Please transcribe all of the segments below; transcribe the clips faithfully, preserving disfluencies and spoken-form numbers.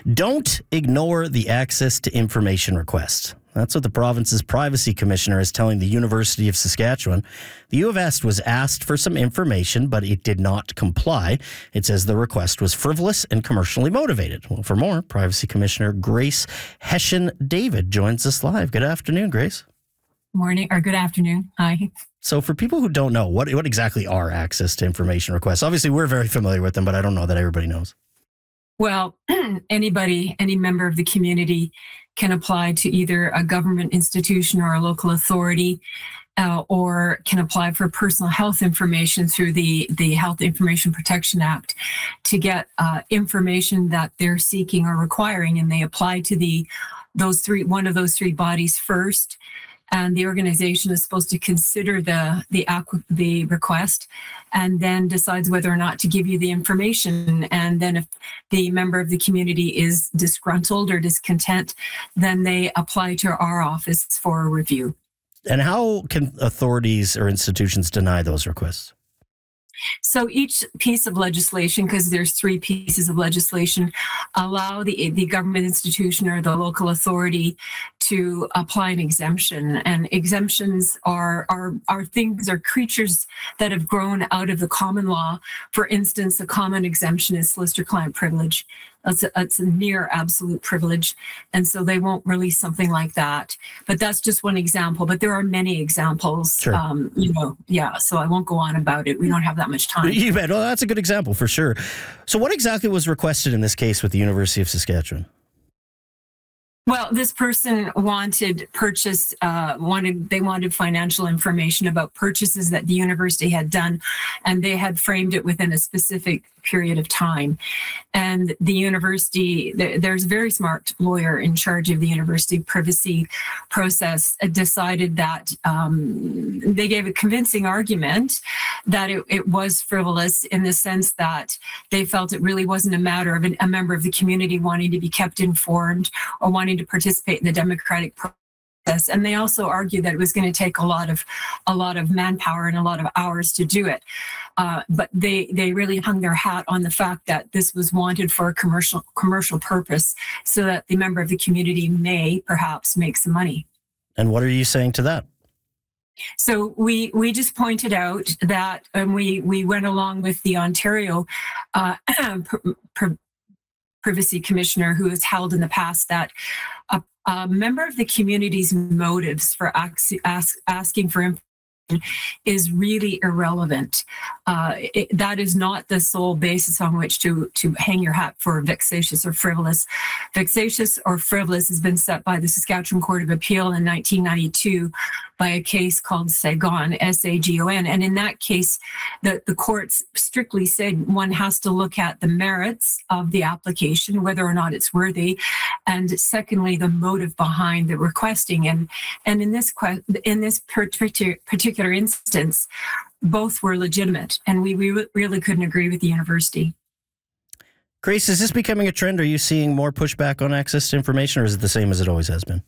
Don't ignore the access to information request. That's what the province's privacy commissioner is telling the University of Saskatchewan. The U of S was asked for some information, but it did not comply. It says the request was frivolous and commercially motivated. Well, for more, Privacy Commissioner Grace Hession-David joins us live. Good afternoon, Grace. Morning or good afternoon. Hi. So for people who don't know, what, what exactly are access to information requests? Obviously, we're very familiar with them, but I don't know that everybody knows. Well, anybody, any member of the community can apply to either a government institution or a local authority, uh, or can apply for personal health information through the, the Health Information Protection Act to get uh, information that they're seeking or requiring. And they apply to the those three, one of those three bodies first. And the organization is supposed to consider the the the request and then decides whether or not to give you the information. And then if the member of the community is disgruntled or discontent, then they apply to our office for a review. And how can authorities or institutions deny those requests? So each piece of legislation, because there's three pieces of legislation, allow the the government institution or the local authority to apply an exemption. And exemptions are are are things, are creatures that have grown out of the common law. For instance, a common exemption is solicitor-client privilege. That's a, that's a near absolute privilege. And so they won't release something like that. But that's just one example. But there are many examples. Sure. Um, you know, yeah, so I won't go on about it. We don't have that much time. You bet. Well, that's a good example for sure. So what exactly was requested in this case with the University of Saskatchewan? Well, this person wanted purchase, uh, wanted they wanted financial information about purchases that the university had done, and they had framed it within a specific period of time. And the university, there's a very smart lawyer in charge of the university privacy process, uh, decided that um, they gave a convincing argument that it, it was frivolous in the sense that they felt it really wasn't a matter of an, a member of the community wanting to be kept informed or wanting to participate in the democratic process. And they also argued that it was going to take a lot of a lot of manpower and a lot of hours to do it. Uh, but they they really hung their hat on the fact that this was wanted for a commercial commercial purpose so that the member of the community may perhaps make some money. And what are you saying to that? So we we just pointed out that, and we we went along with the Ontario uh, pr- pr- privacy commissioner who has held in the past that a, a member of the community's motives for ask, ask, asking for information is really irrelevant. Uh, it, that is not the sole basis on which to, to hang your hat for vexatious or frivolous. Vexatious or frivolous has been set by the Saskatchewan Court of Appeal in nineteen ninety-two by a case called Sagon, S A G O N. And in that case, the, the courts strictly said one has to look at the merits of the application, whether or not it's worthy, and secondly, the motive behind the requesting. And, and in this que- in this particular, particular instance, both were legitimate, and we, we really couldn't agree with the university. Grace, is this becoming a trend? Are you seeing more pushback on access to information, or is it the same as it always has been?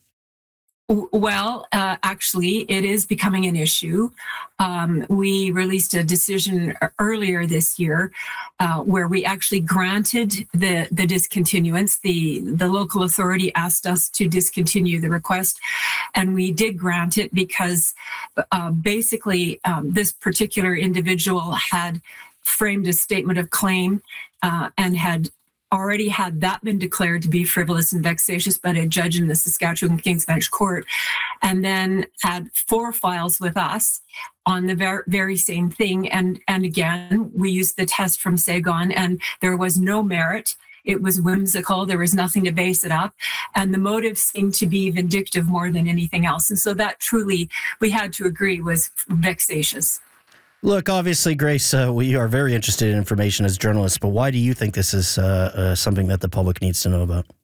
Well, uh, actually, it is becoming an issue. Um, we released a decision earlier this year uh, where we actually granted the, the discontinuance. The, the local authority asked us to discontinue the request, and we did grant it because uh, basically um, this particular individual had framed a statement of claim uh, and had already had that been declared to be frivolous and vexatious by a judge in the Saskatchewan King's Bench Court, and then had four files with us on the ver- very same thing. And, and again, we used the test from Sagon, and there was no merit. It was whimsical. There was nothing to base it up. And the motive seemed to be vindictive more than anything else. And so that truly, we had to agree, was vexatious. Look, obviously, Grace, uh, we are very interested in information as journalists, but why do you think this is uh, uh, something that the public needs to know about?